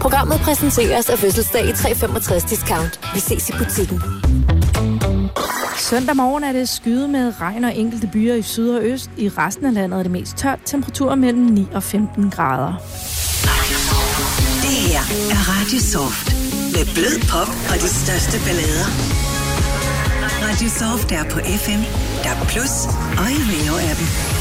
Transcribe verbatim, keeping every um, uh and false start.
Programmet præsenteres af Fødselsdag i tre femogtres discount. Vi ses i butikken. Søndag morgen er det skyet med regn og enkelte byer i syd og øst. I resten af landet er det mest tørt. Temperaturer mellem ni og femten grader. Det her er Radio Soft. Med blød pop og de største ballader. Radio Soft er på F M, D A B plus og i Veo-appen.